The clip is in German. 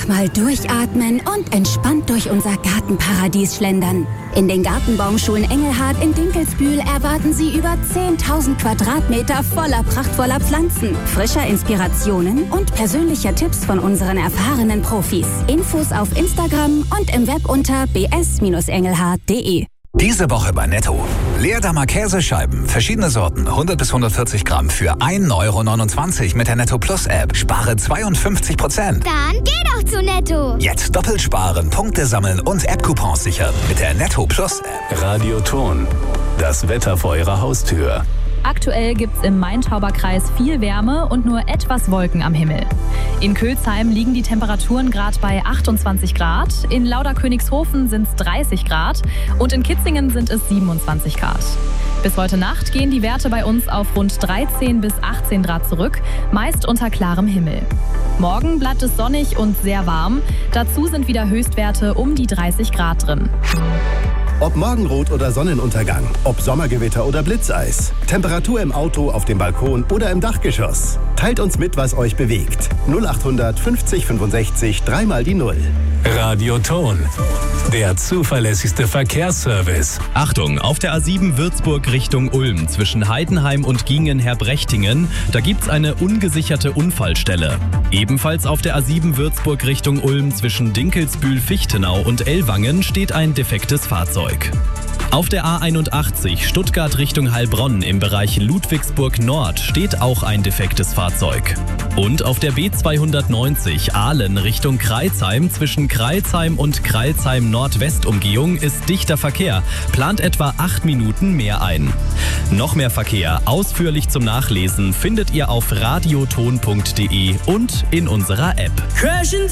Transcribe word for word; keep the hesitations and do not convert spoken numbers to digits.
Einfach mal durchatmen und entspannt durch unser Gartenparadies schlendern. In den Gartenbaumschulen Engelhardt in Dinkelsbühl erwarten Sie über zehntausend Quadratmeter voller prachtvoller Pflanzen, frischer Inspirationen und persönlicher Tipps von unseren erfahrenen Profis. Infos auf Instagram und im Web unter b s engelhardt punkt d e. Diese Woche bei Netto. Leerdammer Käsescheiben, verschiedene Sorten, hundert bis hundertvierzig Gramm für ein Euro neunundzwanzig mit der Netto Plus App. Spare zweiundfünfzig Prozent. Dann geh doch zu Netto. Jetzt doppelt sparen, Punkte sammeln und App-Coupons sichern mit der Netto Plus App. Radioton. Das Wetter vor Ihrer Haustür. Aktuell gibt's im Main-Tauber-Kreis viel Wärme und nur etwas Wolken am Himmel. In Kölzheim liegen die Temperaturen gerade bei achtundzwanzig Grad, in Lauderkönigshofen sind es dreißig Grad und in Kitzingen sind es siebenundzwanzig Grad. Bis heute Nacht gehen die Werte bei uns auf rund dreizehn bis achtzehn Grad zurück, meist unter klarem Himmel. Morgen bleibt es sonnig und sehr warm, dazu sind wieder Höchstwerte um die dreißig Grad drin. Ob Morgenrot oder Sonnenuntergang, ob Sommergewitter oder Blitzeis, Temperatur im Auto, auf dem Balkon oder im Dachgeschoss. Teilt uns mit, was euch bewegt. null achthundert fünfzig fünfundsechzig, dreimal die Null. Radioton. Der zuverlässigste Verkehrsservice. Achtung, auf der A sieben Würzburg Richtung Ulm zwischen Heidenheim und Gingen-Herbrechtingen, da gibt's eine ungesicherte Unfallstelle. Ebenfalls auf der A sieben Würzburg Richtung Ulm zwischen Dinkelsbühl-Fichtenau und Ellwangen steht ein defektes Fahrzeug. Auf der A einundachtzig Stuttgart Richtung Heilbronn im Bereich Ludwigsburg Nord steht auch ein defektes Fahrzeug. Und auf der B zweihundertneunzig Aalen Richtung Crailsheim zwischen Crailsheim und Crailsheim Nordwestumgehung ist dichter Verkehr, plant etwa acht Minuten mehr ein. Noch mehr Verkehr ausführlich zum Nachlesen findet ihr auf radioton punkt d e und in unserer App. Crashing